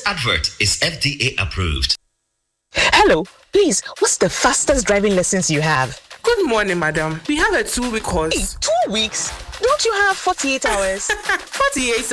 advert is FDA approved. Hello, please, what's the fastest driving lessons you have? Good morning, madam. We have a 2-week course. 2 weeks? Don't you have 48 hours? 48